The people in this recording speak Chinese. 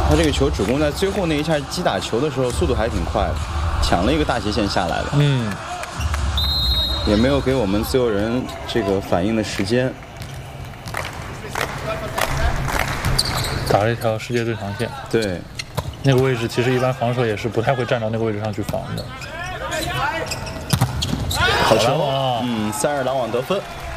他这个球主攻在最后那一下击打球的时候，速度还挺快的，抢了一个大斜线下来的。也没有给我们自由人这个反应的时间。 打了一条世界最长线。 对， 那个位置其实一般防守也是不太会站到那个位置上去防的。 好球！塞尔挡网得分。